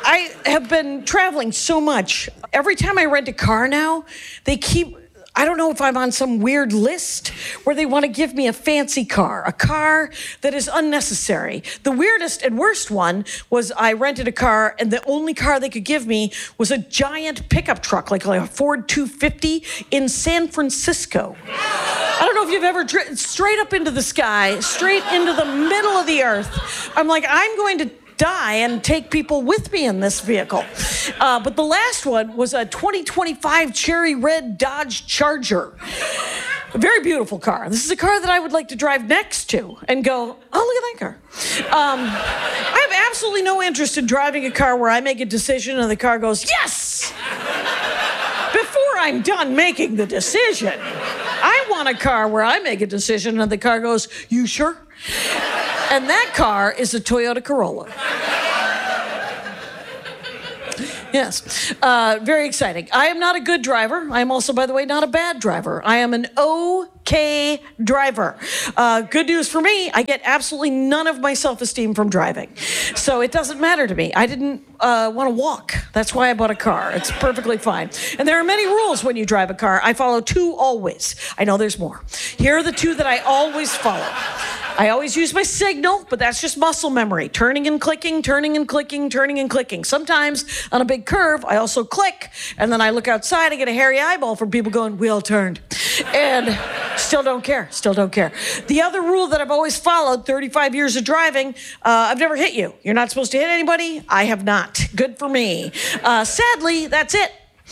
I have been traveling so much. Every time I rent a car now, I don't know if I'm on some weird list where they want to give me a fancy car, a car that is unnecessary. The weirdest and worst one was I rented a car, and the only car they could give me was a giant pickup truck, like a Ford 250 in San Francisco. I don't know if you've ever driven straight up into the sky, straight into the middle of the earth. I'm like, I'm going to die and take people with me in this vehicle. But the last one was a 2025 cherry red Dodge Charger. A very beautiful car. This is a car that I would like to drive next to and go, oh, look at that car. I have absolutely no interest in driving a car where I make a decision and the car goes, yes! Before I'm done making the decision. I want a car where I make a decision and the car goes, you sure? And that car is a Toyota Corolla. Yes, very exciting. I am not a good driver. I am also, by the way, not a bad driver. I am an okay driver. Good news for me, I get absolutely none of my self-esteem from driving. So it doesn't matter to me. I didn't want to walk. That's why I bought a car. It's perfectly fine. And there are many rules when you drive a car. I follow 2 always. I know there's more. Here are the 2 that I always follow. I always use my signal, but that's just muscle memory. Turning and clicking, turning and clicking, turning and clicking. Sometimes on a big curve, I also click, and then I look outside, I get a hairy eyeball from people going, wheel turned. And still don't care, still don't care. The other rule that I've always followed, 35 years of driving, I've never hit you. You're not supposed to hit anybody. I have not. Good for me. Sadly, that's it.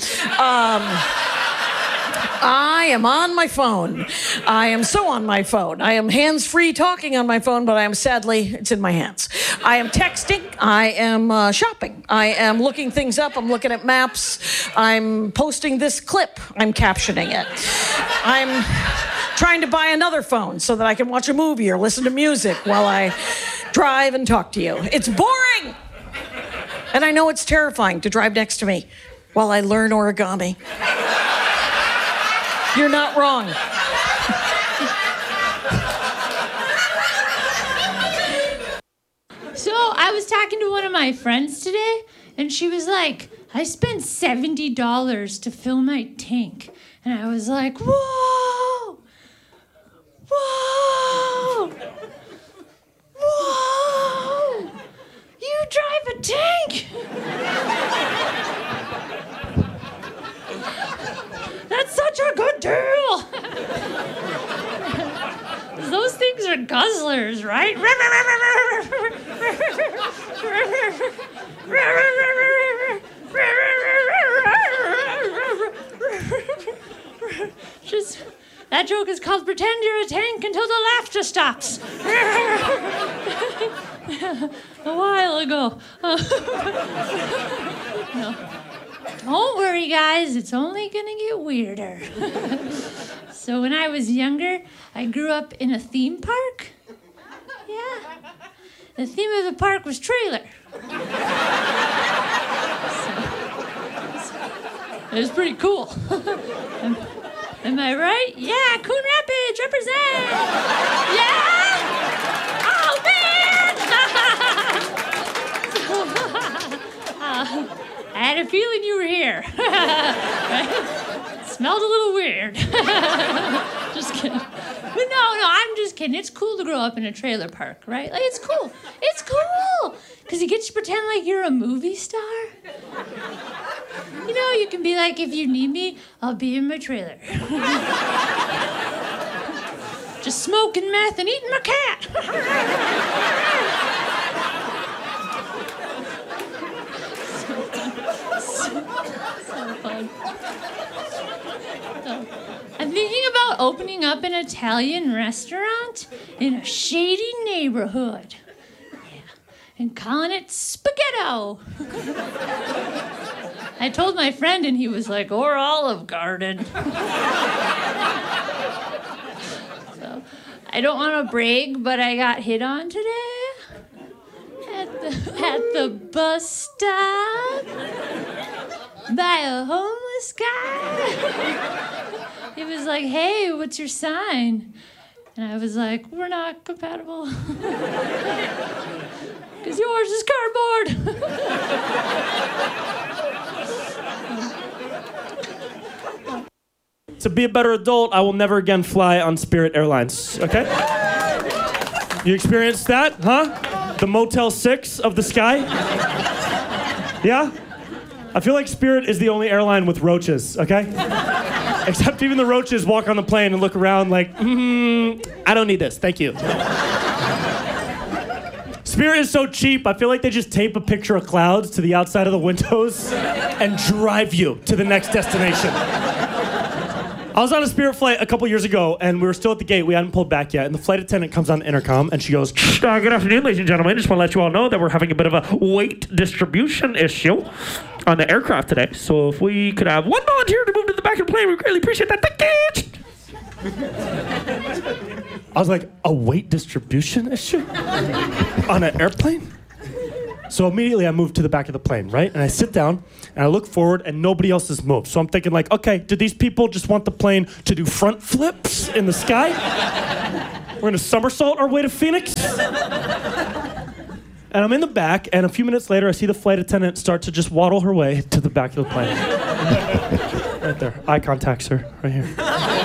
I am on my phone. I am so on my phone. I am hands-free talking on my phone, but it's in my hands. I am texting. I am shopping. I am looking things up. I'm looking at maps. I'm posting this clip. I'm captioning it. I'm trying to buy another phone so that I can watch a movie or listen to music while I drive and talk to you. It's boring. And I know it's terrifying to drive next to me while I learn origami. You're not wrong. So I was talking to one of my friends today, and she was like, I spent $70 to fill my tank. And I was like, whoa, whoa, whoa, you drive a tank? That's such a good deal. Those things are guzzlers, right? That joke is called Pretend You're a Tank Until the Laughter Stops. A while ago. No. Don't worry, guys. It's only gonna get weirder. So when I was younger, I grew up in a theme park. Yeah. The theme of the park was trailer. It was pretty cool. Am I right? Yeah, Coon Rapids, represent! Yeah! Oh, man! I had a feeling you were here. Right? Smelled a little weird. Just kidding. But no, I'm just kidding. It's cool to grow up in a trailer park, right? Like, it's cool. It's cool. Because you get to pretend like you're a movie star. You know, you can be like, if you need me, I'll be in my trailer. Just smoking meth and eating my cat. So fun. I'm thinking about opening up an Italian restaurant in a shady neighborhood. Yeah. And calling it Spaghetto. I told my friend and he was like, or Olive Garden. So, I don't want to brag, but I got hit on today at the bus stop by a homeless guy. He was like, hey, what's your sign? And I was like, we're not compatible. Because yours is cardboard. To be a better adult, I will never again fly on Spirit Airlines, okay? You experienced that, huh? The Motel 6 of the sky? Yeah? I feel like Spirit is the only airline with roaches, okay? Except even the roaches walk on the plane and look around like, I don't need this, thank you. Spirit is so cheap, I feel like they just tape a picture of clouds to the outside of the windows and drive you to the next destination. I was on a Spirit flight a couple years ago, and we were still at the gate. We hadn't pulled back yet, and the flight attendant comes on the intercom, and she goes, good afternoon, ladies and gentlemen. Just want to let you all know that we're having a bit of a weight distribution issue on the aircraft today. So if we could have one volunteer to move to the back of the plane, we'd greatly appreciate that. Thank you. I was like, a weight distribution issue? On an airplane? So immediately I moved to the back of the plane, right? And I sit down, and I look forward, and nobody else has moved. So I'm thinking like, okay, do these people just want the plane to do front flips in the sky? We're gonna somersault our way to Phoenix? And I'm in the back, and a few minutes later, I see the flight attendant start to just waddle her way to the back of the plane. Right there, eye contact, sir, right here.